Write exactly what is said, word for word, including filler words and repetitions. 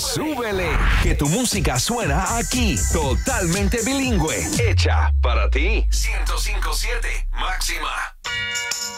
súbele, que tu música suena aquí, totalmente bilingüe, hecha para ti. ciento cinco punto siete Máxima.